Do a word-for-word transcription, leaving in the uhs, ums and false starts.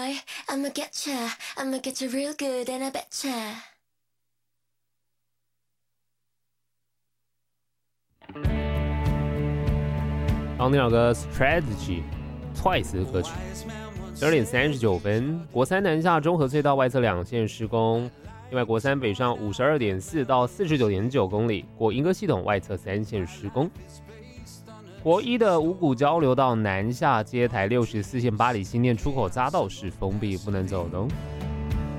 I'ma get ya, I'ma get you real good and I betcha. 刚那首歌 Strategy Twice 的歌曲。十二点三十九分，国三南下中和隧道外侧两线施工，另外国三北上五十二点四到四十九点九公里，国莺歌系统外侧三线施工。国一的五股交流道南下接台六十四线八里新店出口匝道是封闭，不能走动。